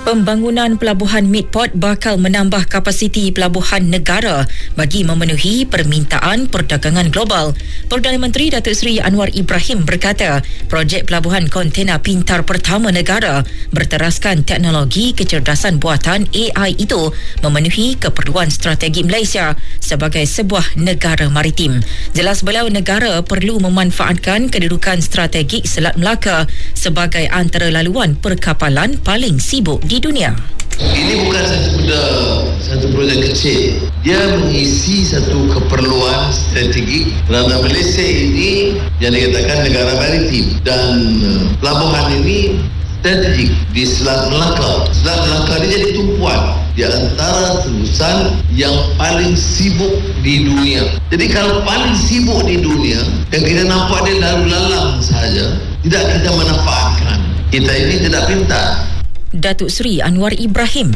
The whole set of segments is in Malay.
Pembangunan pelabuhan Midport bakal menambah kapasiti pelabuhan negara bagi memenuhi permintaan perdagangan global. Perdana Menteri Datuk Seri Anwar Ibrahim berkata, projek pelabuhan kontena pintar pertama negara berteraskan teknologi kecerdasan buatan AI itu memenuhi keperluan strategi Malaysia sebagai sebuah negara maritim. Jelas beliau, negara perlu memanfaatkan kedudukan strategik Selat Melaka sebagai antara laluan perkapalan paling sibuk di dunia. Ini bukan satu projek kecil. Dia mengisi satu keperluan strategik kerana Malaysia ini yang dikatakan negara maritim dan pelabuhan ini strategik di Selat Melaka. Selat Melaka ini jadi tumpuan di antara terusan yang paling sibuk di dunia. Jadi kalau paling sibuk di dunia dan kita nampak dia lalu lalang saja, tidak kita manfaatkan. Kita ini tidak pintar. Datuk Seri Anwar Ibrahim.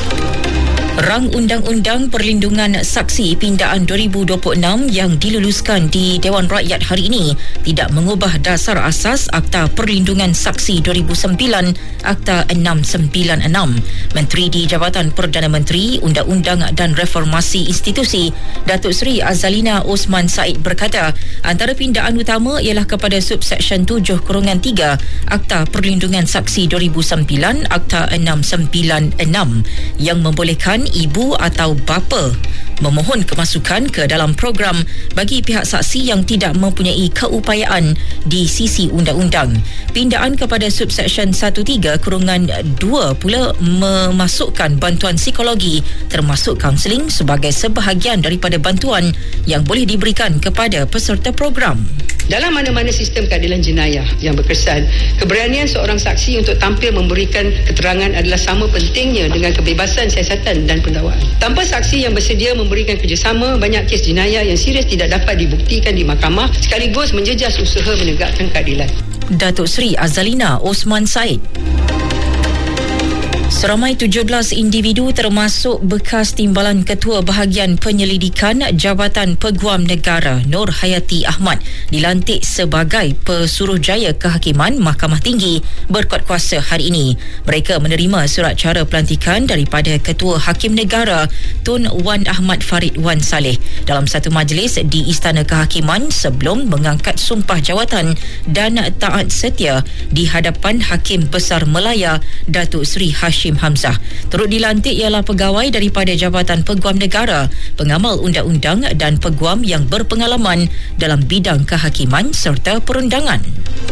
Rang Undang-Undang Perlindungan Saksi Pindaan 2026 yang diluluskan di Dewan Rakyat hari ini tidak mengubah dasar asas Akta Perlindungan Saksi 2009 Akta 696. Menteri di Jabatan Perdana Menteri, Undang-Undang dan Reformasi Institusi, Datuk Seri Azalina Osman Said berkata, antara pindaan utama ialah kepada subseksyen 7/3 Akta Perlindungan Saksi 2009 Akta 696 yang membolehkan ibu atau bapa memohon kemasukan ke dalam program bagi pihak saksi yang tidak mempunyai keupayaan di sisi undang-undang. Pindaan kepada subseksyen 13/2 pula memasukkan bantuan psikologi termasuk kaunseling sebagai sebahagian daripada bantuan yang boleh diberikan kepada peserta program. Dalam mana-mana sistem keadilan jenayah yang berkesan, keberanian seorang saksi untuk tampil memberikan keterangan adalah sama pentingnya dengan kebebasan siasatan dan pendakwaan. Tanpa saksi yang bersedia memberikan kerjasama, banyak kes jenayah yang serius tidak dapat dibuktikan di mahkamah sekaligus menjejas usaha menegakkan keadilan. Datuk Seri Azalina Osman Said. Seramai 17 individu termasuk bekas timbalan Ketua Bahagian Penyelidikan Jabatan Peguam Negara Nur Hayati Ahmad dilantik sebagai Pesuruhjaya Kehakiman Mahkamah Tinggi berkuat kuasa hari ini. Mereka menerima surat cara pelantikan daripada Ketua Hakim Negara Tun Wan Ahmad Farid Wan Saleh dalam satu majlis di Istana Kehakiman sebelum mengangkat sumpah jawatan dan taat setia di hadapan Hakim Besar Melaya Datuk Seri Hashim Hamzah. Turut dilantik ialah pegawai daripada Jabatan Peguam Negara, pengamal undang-undang dan peguam yang berpengalaman dalam bidang kehakiman serta perundangan.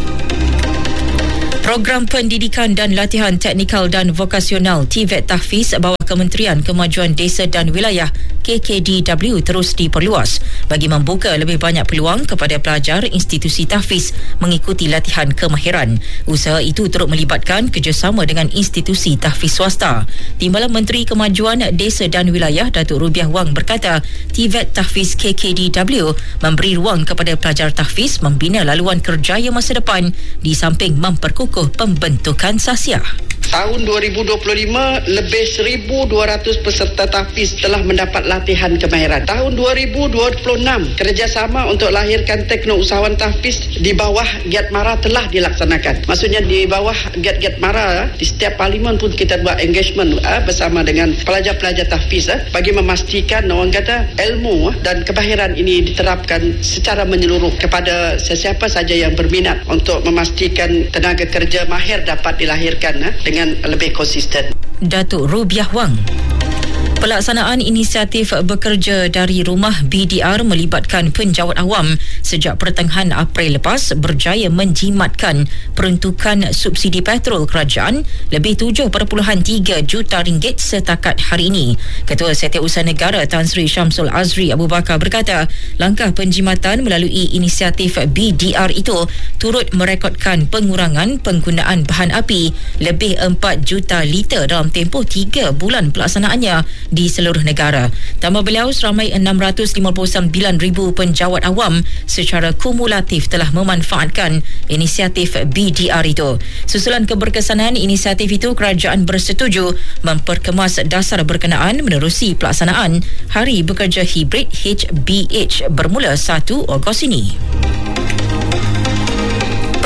Program Pendidikan dan Latihan Teknikal dan Vokasional TVET Tahfiz bawah Kementerian Kemajuan Desa dan Wilayah KKDW terus diperluas bagi membuka lebih banyak peluang kepada pelajar institusi tahfiz mengikuti latihan kemahiran. Usaha itu turut melibatkan kerjasama dengan institusi tahfiz swasta. Timbalan Menteri Kemajuan Desa dan Wilayah Datuk Rubiah Wang berkata, TVET Tahfiz KKDW memberi ruang kepada pelajar tahfiz membina laluan kerjaya masa depan di samping memperkukuh pembentukan sasiah. Tahun 2025, lebih 1,200 peserta tahfiz telah mendapat latihan kemahiran. Tahun 2026, kerjasama untuk lahirkan teknousahawan tahfiz di bawah Giat Mara telah dilaksanakan. Maksudnya di bawah Giat Mara, di setiap parlimen pun kita buat engagement bersama dengan pelajar-pelajar tahfiz bagi memastikan orang kata ilmu dan kemahiran ini diterapkan secara menyeluruh kepada sesiapa saja yang berminat untuk memastikan tenaga kerja mahir dapat dilahirkan dengan lebih konsisten. Datuk Rubiah Wang. Pelaksanaan inisiatif bekerja dari rumah BDR melibatkan penjawat awam sejak pertengahan April lepas berjaya menjimatkan peruntukan subsidi petrol kerajaan lebih 7.3 juta ringgit setakat hari ini. Ketua Setiausaha Negara Tan Sri Syamsul Azri Abu Bakar berkata, langkah penjimatan melalui inisiatif BDR itu turut merekodkan pengurangan penggunaan bahan api lebih 4 juta liter dalam tempoh 3 bulan pelaksanaannya di seluruh negara. Tambah beliau, seramai 659,000 penjawat awam secara kumulatif telah memanfaatkan inisiatif BDR itu. Susulan keberkesanan inisiatif itu, kerajaan bersetuju memperkemas dasar berkenaan menerusi pelaksanaan Hari Bekerja Hibrid HBH bermula 1 Ogos ini.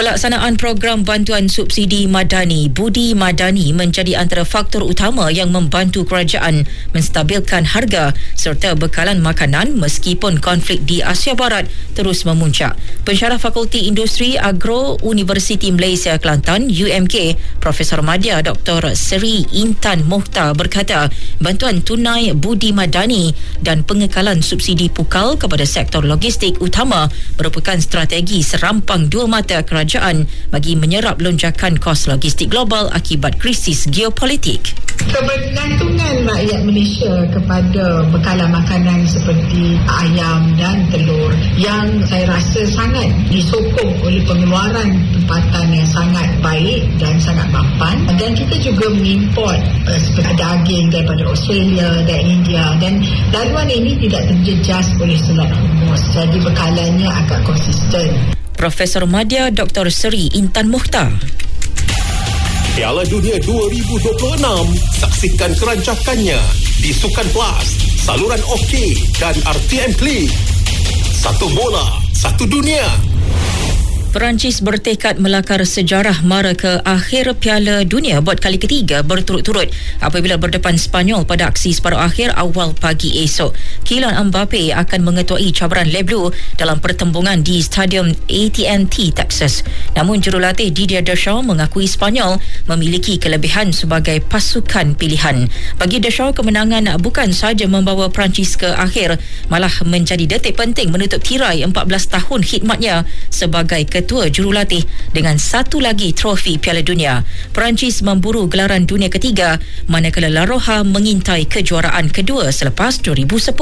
Pelaksanaan program bantuan subsidi Madani Budi Madani menjadi antara faktor utama yang membantu kerajaan menstabilkan harga serta bekalan makanan meskipun konflik di Asia Barat terus memuncak. Pensyarah Fakulti Industri Agro Universiti Malaysia Kelantan UMK Profesor Madya Dr. Seri Intan Mohtar berkata bantuan tunai Budi Madani dan pengekalan subsidi pukal kepada sektor logistik utama merupakan strategi serampang dua mata kerajaan bagi menyerap lonjakan kos logistik global akibat krisis geopolitik. Kebergantungan rakyat Malaysia kepada bekalan makanan seperti ayam dan telur yang saya rasa sangat disokong oleh pengeluaran tempatan yang sangat baik dan sangat mampan, dan kita juga mengimport seperti daging daripada Australia dan India, dan laluan ini tidak terjejas oleh Selat Hormuz, jadi bekalannya agak konsisten. Profesor Madya Dr. Seri Intan Mohtar. Piala Dunia 2026, saksikan kerancakannya di Sukan Plus, saluran OK dan RTM Klik. Satu bola, satu dunia. Perancis bertekad melakar sejarah mara ke akhir Piala Dunia buat kali ketiga berturut-turut apabila berdepan Spanyol pada aksi separuh akhir awal pagi esok. Kylian Mbappe akan mengetuai cabaran Le Bleu dalam pertembungan di Stadium AT&T, Texas. Namun jurulatih Didier Deschamps mengakui Spanyol memiliki kelebihan sebagai pasukan pilihan. Bagi Deschamps, kemenangan bukan sahaja membawa Perancis ke akhir, malah menjadi detik penting menutup tirai 14 tahun khidmatnya sebagai ketua jurulatih dengan satu lagi trofi Piala Dunia. Perancis memburu gelaran dunia ketiga, manakala La Roja mengintai kejuaraan kedua selepas 2010.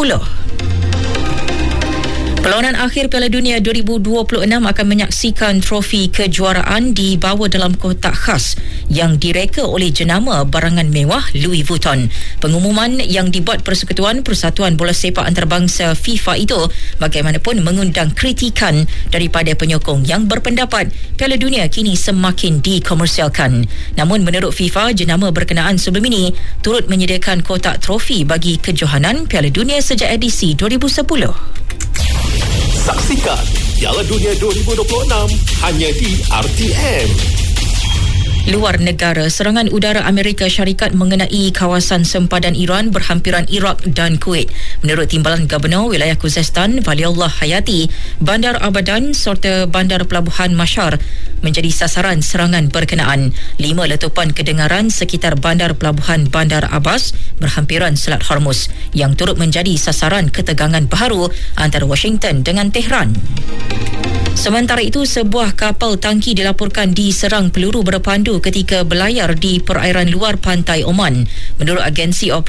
Perlawanan akhir Piala Dunia 2026 akan menyaksikan trofi kejuaraan dibawa dalam kotak khas yang direka oleh jenama barangan mewah Louis Vuitton. Pengumuman yang dibuat Persekutuan Persatuan Bola Sepak Antarabangsa FIFA itu bagaimanapun mengundang kritikan daripada penyokong yang berpendapat Piala Dunia kini semakin dikomersialkan. Namun menurut FIFA, jenama berkenaan sebelum ini turut menyediakan kotak trofi bagi kejohanan Piala Dunia sejak edisi 2010. Saksikan Piala Dunia 2026 hanya di RTM. Luar negara, serangan udara Amerika Syarikat mengenai kawasan sempadan Iran berhampiran Iraq dan Kuwait. Menurut Timbalan Gubernur Wilayah Khuzestan, Waliullah Hayati, Bandar Abadan serta Bandar Pelabuhan Mashhar menjadi sasaran serangan berkenaan. 5 letupan kedengaran sekitar Bandar Pelabuhan Bandar Abbas berhampiran Selat Hormuz yang turut menjadi sasaran ketegangan baharu antara Washington dengan Tehran. Sementara itu, sebuah kapal tangki dilaporkan diserang peluru berpandu ketika berlayar di perairan luar pantai Oman. Menurut agensi